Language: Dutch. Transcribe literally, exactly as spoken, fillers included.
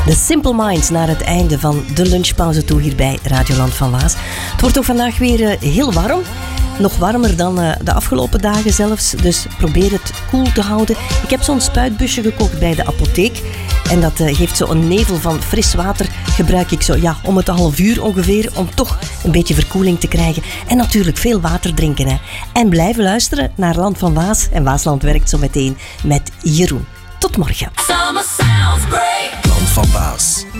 De Simple Minds naar het einde van de lunchpauze toe hier bij Radioland van Waas. Het wordt ook vandaag weer uh, heel warm. Nog warmer dan uh, de afgelopen dagen zelfs. Dus probeer het koel te houden. Ik heb zo'n spuitbusje gekocht bij de apotheek. En dat uh, geeft zo'n nevel van fris water. Gebruik ik zo ja, om het half uur ongeveer. Om toch een beetje verkoeling te krijgen. En natuurlijk veel water drinken. Hè. En blijven luisteren naar Land van Waas. En Waasland werkt zo meteen met Jeroen. Tot morgen. Land van Waas.